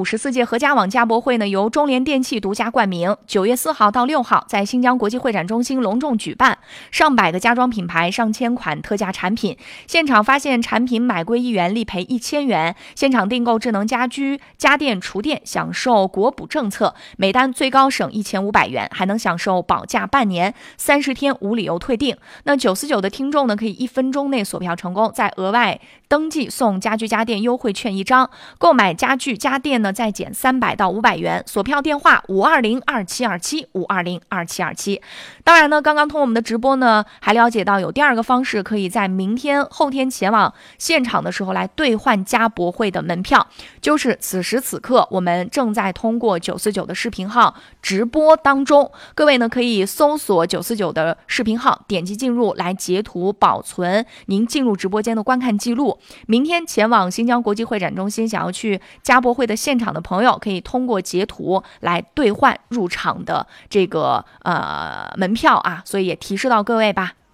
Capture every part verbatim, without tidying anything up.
五十四届合家网家博会呢，由中联电器独家冠名，九月四号到六号在新疆国际会展中心隆重举办，上百个家装品牌，上千款特价产品，现场发现产品买贵一元立赔一千元，现场订购智能家居、家电、厨电，享受国补政策，每单最高省一千五百元，还能享受保价半年，三十天无理由退订。那九四九的听众呢，可以一分钟内锁票成功，再额外登记送家居家电优惠券一张，购买家具家电呢再减三百到五百元。锁票电话五二零二七二七五二零二七二七。当然呢，刚刚通过我们的直播呢，还了解到有第二个方式，可以在明天后天前往现场的时候来兑换家博会的门票，就是此时此刻我们正在通过九四九的视频号直播当中，各位呢可以搜索九四九的视频号，点击进入来截图保存您进入直播间的观看记录。明天前往新疆国际会展中心想要去家博会的现场的朋友，可以通过截图来兑换入场的这个呃门票啊，所以也提示到各位吧。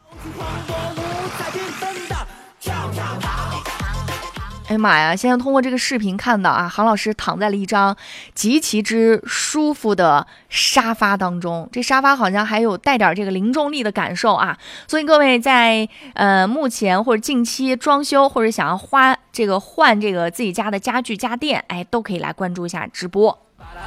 哎呀妈呀！现在通过这个视频看到啊，杭老师躺在了一张极其之舒服的沙发当中，这沙发好像还有带点这个零重力的感受啊。所以各位在呃目前或者近期装修或者想要花这个换这个自己家的家具家电，哎，都可以来关注一下直播。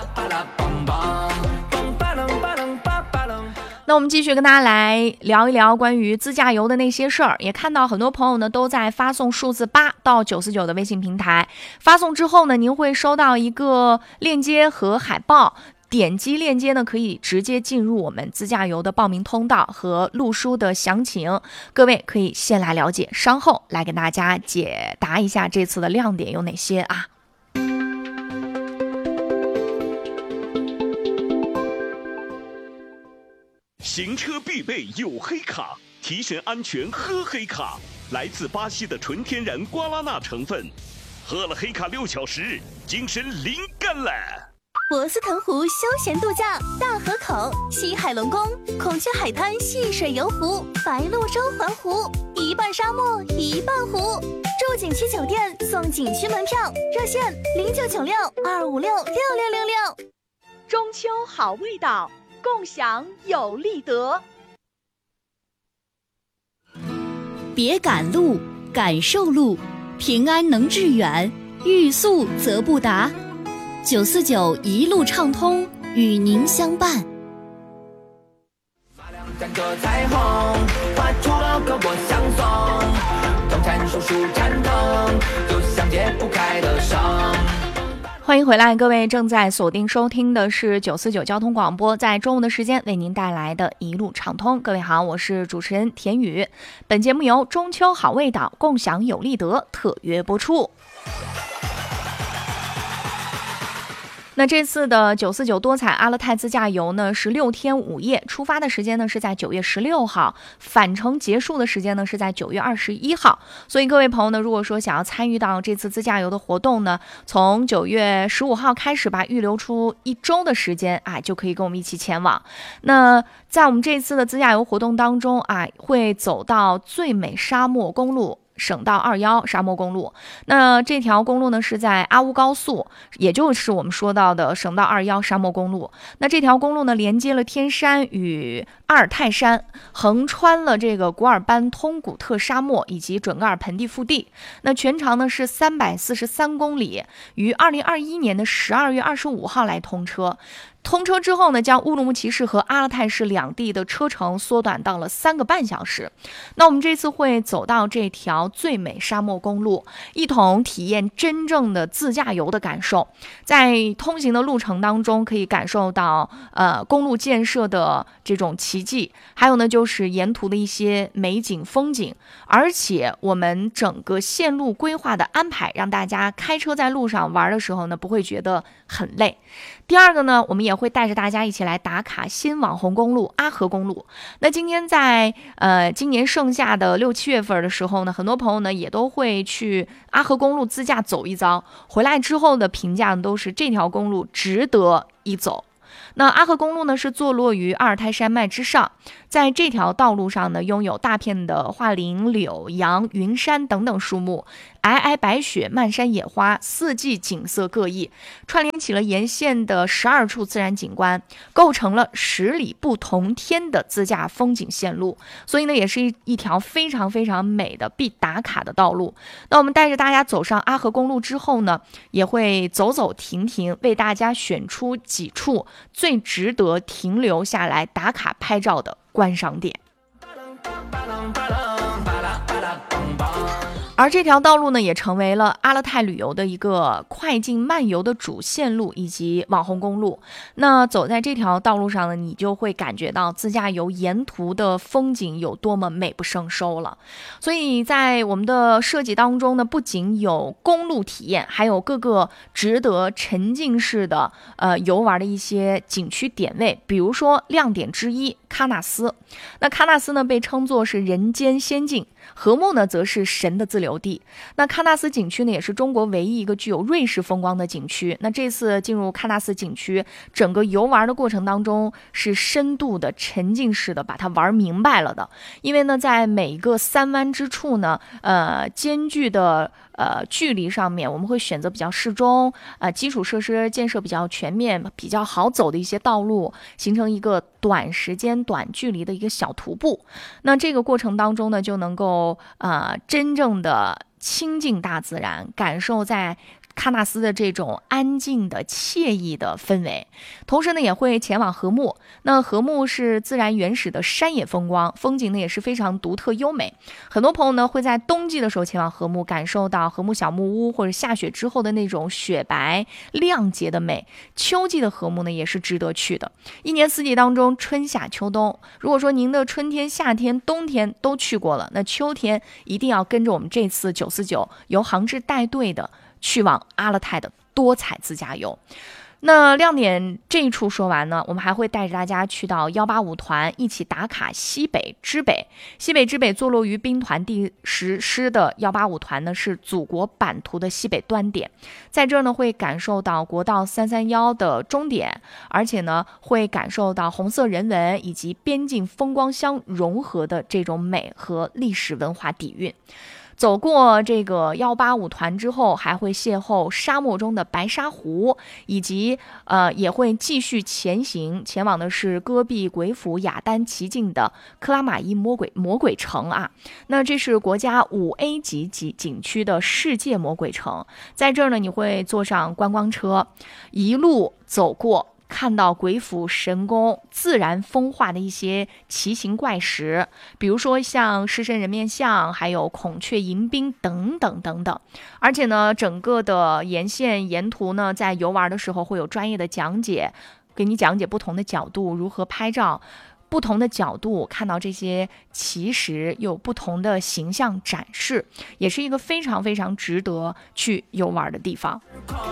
那我们继续跟大家来聊一聊关于自驾游的那些事儿，也看到很多朋友呢都在发送数字八到九四九的微信平台，发送之后呢，您会收到一个链接和海报，点击链接呢可以直接进入我们自驾游的报名通道和路书的详情，各位可以先来了解，稍后来给大家解答一下这次的亮点有哪些啊。 行车必备有黑卡，提神安全喝黑卡。来自巴西的纯天然瓜拉纳成分，喝了黑卡六小时，精神灵感了。 博斯腾湖休闲度假，大河口、西海龙宫、孔雀海滩戏水游湖、白鹭洲环湖，一半沙漠一半湖。住景区酒店送景区门票，热线零九九六二五六六六六六。 中秋好味道，共享有利得。 别赶路，感受路，平安能致远，欲速则不达。九四九一路畅通，与您相伴。 站着彩虹，画出了个我相送，冬蝉树树缠藤，就像解不开的绳。 欢迎回来，各位正在锁定收听的是九四九交通广播，在中午的时间为您带来的一路畅通。各位好，我是主持人田宇，本节目由中秋好味道共享有利得特约播出。那这次的九四九多彩阿勒泰自驾游呢是六天五夜，出发的时间呢是在九月十六号，返程结束的时间呢是在九月二十一号。所以各位朋友呢，如果说想要参与到这次自驾游的活动呢，从九月十五号开始吧，预留出一周的时间啊，就可以跟我们一起前往。那在我们这次的自驾游活动当中啊，会走到最美沙漠公路。省道二幺沙漠公路，那这条公路呢是在阿乌高速，也就是我们说到的省道二幺沙漠公路。那这条公路呢连接了天山与阿尔泰山，横穿了这个古尔班通古特沙漠以及准噶尔盆地腹地。那全长呢是三百四十三公里，于二零二一年的十二月二十五号来通车。通车之后呢，将乌鲁木齐市和阿勒泰市两地的车程缩短到了三个半小时。那我们这次会走到这条最美沙漠公路，一同体验真正的自驾游的感受。在通行的路程当中，可以感受到呃公路建设的这种奇迹，还有呢就是沿途的一些美景风景。而且我们整个线路规划的安排，让大家开车在路上玩的时候呢，不会觉得很累。第二个呢，我们也会带着大家一起来打卡新网红公路阿河公路。那今天在呃今年盛夏的六七月份的时候呢，很多朋友呢也都会去阿河公路自驾走一遭，回来之后的评价都是这条公路值得一走。那阿河公路呢是坐落于阿尔泰山脉之上，在这条道路上呢拥有大片的桦林、柳、杨、云杉等等树木， 皑皑白雪，漫山野花，四季景色各异，串联起了沿线的十二处自然景观，构成了十里不同天的自驾风景线路。所以呢，也是一一条非常非常美的必打卡的道路。那我们带着大家走上阿河公路之后呢，也会走走停停，为大家选出几处最值得停留下来打卡拍照的观赏点。而这条道路呢，也成为了阿勒泰旅游的一个快进漫游的主线路以及网红公路。那走在这条道路上呢，你就会感觉到自驾游沿途的风景有多么美不胜收了。所以在我们的设计当中呢，不仅有公路体验，还有各个值得沉浸式的呃游玩的一些景区点位。比如说亮点之一喀纳斯，那喀纳斯呢被称作是人间仙境，禾木呢则是神的自留地。那喀纳斯景区呢也是中国唯一一个具有瑞士风光的景区。那这次进入喀纳斯景区，整个游玩的过程当中是深度的沉浸式的把它玩明白了的。因为呢在每一个三弯之处呢，呃间距的呃距离上面，我们会选择比较适中，呃基础设施建设比较全面，比较好走的一些道路，形成一个短时间短距离的一个小徒步。那这个过程当中呢，就能够呃真正的亲近大自然，感受在喀纳斯的这种安静的惬意的氛围。同时呢也会前往禾木。那禾木是自然原始的山野风光，风景呢也是非常独特优美。很多朋友呢会在冬季的时候前往禾木，感受到禾木小木屋或者下雪之后的那种雪白亮洁的美。秋季的禾木呢也是值得去的，一年四季当中春夏秋冬，如果说您的春天夏天冬天都去过了，那秋天一定要跟着我们这次九四九由航志带队的去往阿勒泰的多彩自驾游。那亮点这一处说完呢，我们还会带着大家去到一八五团一起打卡西北之北。西北之北坐落于兵团第十师的一八五团呢，是祖国版图的西北端点。在这儿呢会感受到国道三三一的终点，而且呢会感受到红色人文以及边境风光相融合的这种美和历史文化底蕴。走过这个一八五团之后，还会邂逅沙漠中的白沙湖，以及呃也会继续前行，前往的是戈壁鬼斧雅丹奇境的克拉玛依魔鬼魔鬼城啊。那这是国家五 A 级级景区的世界魔鬼城，在这儿呢你会坐上观光车，一路走过，看到鬼斧神工自然风化的一些奇形怪石，比如说像狮身人面像，还有孔雀迎宾等等等等。而且呢整个的沿线沿途呢，在游玩的时候会有专业的讲解，给你讲解不同的角度如何拍照，不同的角度看到这些奇石有不同的形象展示，也是一个非常非常值得去游玩的地方。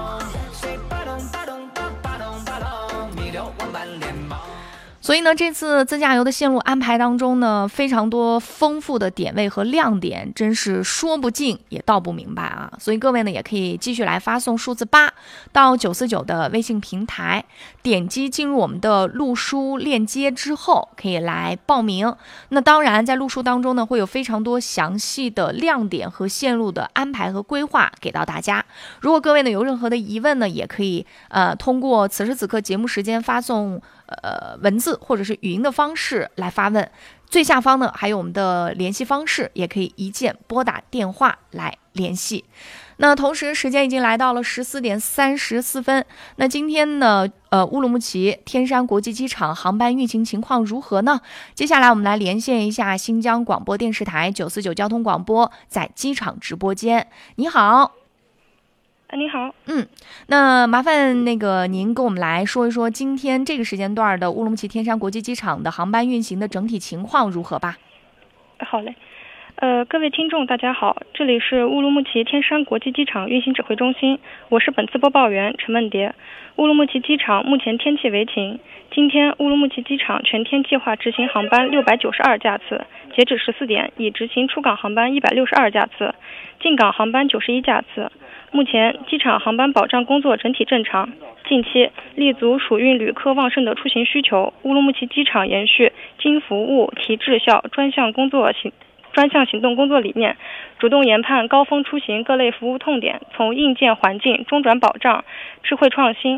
所以呢，这次自驾游的线路安排当中呢，非常多丰富的点位和亮点，真是说不尽也道不明白啊！所以各位呢，也可以继续来发送数字八到九四九的微信平台，点击进入我们的路书链接之后，可以来报名。那当然，在路书当中呢，会有非常多详细的亮点和线路的安排和规划给到大家。如果各位呢有任何的疑问呢，也可以呃通过此时此刻节目时间发送呃文字或者是语音的方式来发问。最下方呢还有我们的联系方式，也可以一键拨打电话来联系。那同时时间已经来到了十四点三十四分。那今天呢呃乌鲁木齐天山国际机场航班运行情况如何呢？接下来我们来连线一下新疆广播电视台九四九交通广播在机场直播间。你好。 你好， 嗯，那麻烦那个您跟我们来说一说今天这个时间段的乌鲁木齐天山国际机场的航班运行的整体情况如何吧？ 好嘞，呃，各位听众大家好，这里是乌鲁木齐天山国际机场运行指挥中心，我是本次播报员陈梦蝶。乌鲁木齐机场目前天气为晴，今天乌鲁木齐机场全天计划执行航班六百九十二架次，截止十四点已执行出港航班一百六十二架次，进港航班九十一架次。目前机场航班保障工作整体正常，近期立足属运旅客旺盛的出行需求，乌鲁木齐机场延续精服务、提质效专项工作专项行动工作理念，主动研判高峰出行各类服务痛点，从硬件环境、中转保障、智慧创新、